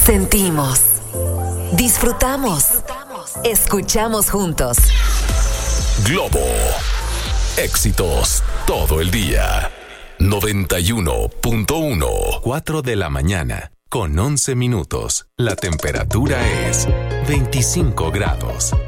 Sentimos, disfrutamos, escuchamos juntos. Globo. Éxitos todo el día. 91.1. 4 de la mañana, con 11 minutos. La temperatura es 25 grados.